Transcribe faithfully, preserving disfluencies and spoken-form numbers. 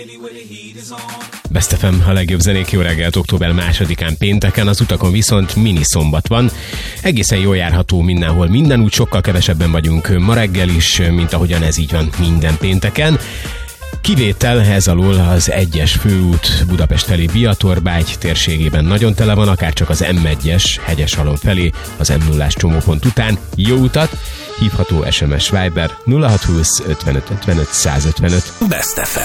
Best ef em, a legjobb zenék, jó reggelt, október másodikán pénteken, az utakon viszont mini szombat van. Egészen jól járható mindenhol, minden úgy, sokkal kevesebben vagyunk ma reggel is, mint ahogyan ez így van minden pénteken. Kivétel ez alól az egyes főút Budapest felé Biatorbágy térségében nagyon tele van, akár csak az em egyes Hegyeshalom felé az em nullás csomópont után. Jó utat! Hívható es em es Viber nulla hat húsz ötvenöt ötvenöt százötvenöt. Best ef em.